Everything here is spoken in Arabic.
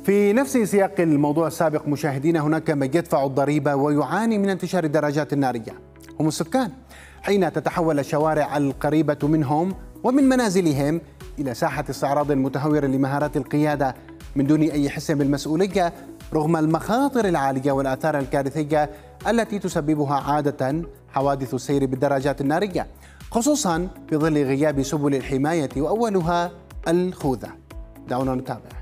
في نفس سياق الموضوع السابق مشاهدينا، هناك من يدفع الضريبة ويعاني من انتشار الدراجات النارية، هم السكان، حين تتحول الشوارع القريبة منهم ومن منازلهم إلى ساحة استعراض متهور لمهارات القيادة من دون أي حس بالمسؤولية، رغم المخاطر العالية والآثار الكارثية التي تسببها عادة حوادث السير بالدراجات النارية، خصوصا في ظل غياب سبل الحماية وأولها الخوذة. دعونا نتابع.